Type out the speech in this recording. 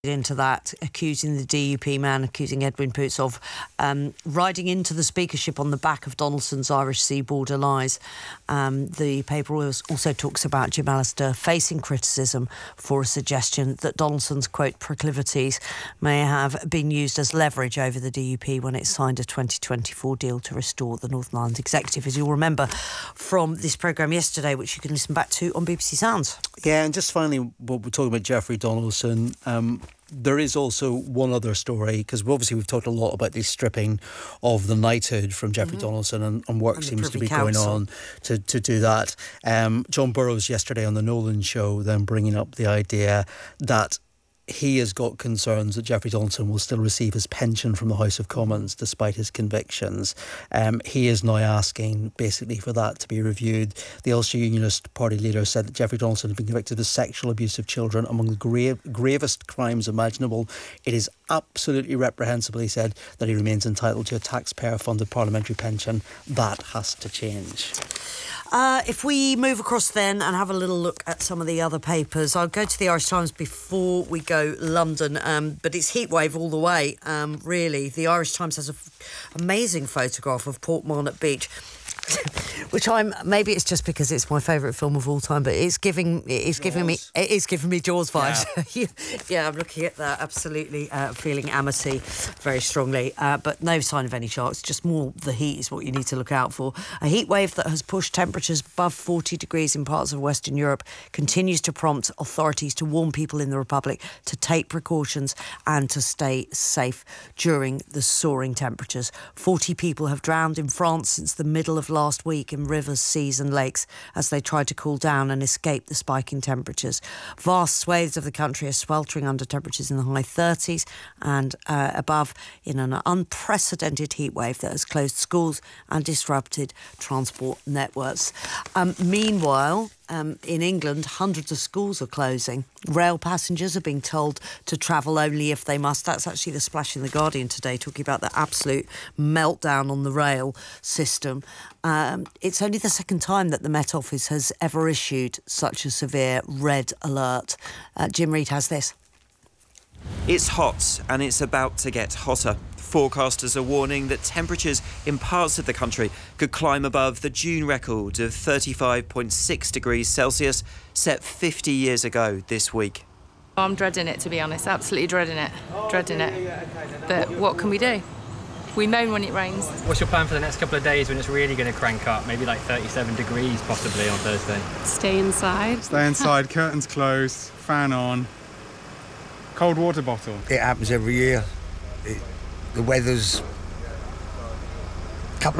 into that, accusing the DUP man, accusing Edwin Poots of riding into the speakership on the back of Donaldson's Irish Sea border lies. The paper also talks about Jim Allister facing criticism for a suggestion that Donaldson's, quote, proclivities may have been used as leverage over the DUP when it signed a 2024 deal to restore the Northern Ireland Executive, as you'll remember from this programme yesterday, which you can listen back to on BBC Sounds. Yeah, and just finally, what we're talking about Jeffrey Donaldson, there is also one other story, because obviously we've talked a lot about the stripping of the knighthood from Jeffrey Donaldson, and work seems to be going on to do that. John Burrows yesterday on the Nolan show then bringing up the idea that he has got concerns that Jeffrey Donaldson will still receive his pension from the House of Commons despite his convictions. He is now asking basically for that to be reviewed. The Ulster Unionist Party leader said that Jeffrey Donaldson has been convicted of sexual abuse of children, among the gravest crimes imaginable. It is absolutely reprehensible, he said, that he remains entitled to a taxpayer-funded parliamentary pension. That has to change. If we move across then and have a little look at some of the other papers, I'll go to the Irish Times before we go London, but it's heatwave all the way, really. The Irish Times has an amazing photograph of Portmarnock Beach, which maybe it's just because it's my favourite film of all time, but it's giving me Jaws vibes. Yeah, I'm looking at that, absolutely feeling Amity very strongly, but no sign of any sharks, just more the heat is what you need to look out for. A heat wave that has pushed temperatures above 40 degrees in parts of Western Europe continues to prompt authorities to warn people in the Republic to take precautions and to stay safe during the soaring temperatures. 40 people have drowned in France since the middle of last week in rivers, seas and lakes as they tried to cool down and escape the spiking temperatures. Vast swathes of the country are sweltering under temperatures in the high 30s and above in an unprecedented heat wave that has closed schools and disrupted transport networks. Meanwhile, in England, hundreds of schools are closing. Rail passengers are being told to travel only if they must. That's actually the splash in The Guardian today, talking about the absolute meltdown on the rail system. It's only the second time that the Met Office has ever issued such a severe red alert. Jim Reid has this. It's hot and it's about to get hotter. Forecasters are warning that temperatures in parts of the country could climb above the June record of 35.6 degrees Celsius set 50 years ago this week. I'm dreading it, to be honest, absolutely dreading it. But what can we do? We moan when it rains. What's your plan for the next couple of days when it's really going to crank up? Maybe like 37 degrees possibly on Thursday. Stay inside. Stay inside, curtains closed, fan on, cold water bottle. It happens every year. The weather's